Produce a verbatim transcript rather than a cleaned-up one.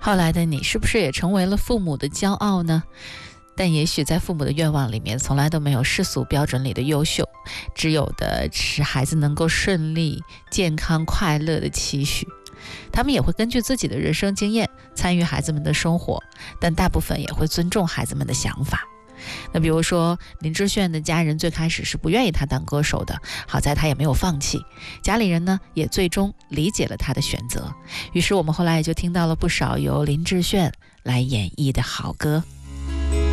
后来的你是不是也成为了父母的骄傲呢？但也许在父母的愿望里面，从来都没有世俗标准里的优秀，只有的是孩子能够顺利、健康、快乐的期许。他们也会根据自己的人生经验参与孩子们的生活，但大部分也会尊重孩子们的想法。那比如说林志炫的家人最开始是不愿意他当歌手的，好在他也没有放弃，家里人呢也最终理解了他的选择。于是我们后来也就听到了不少由林志炫来演绎的好歌。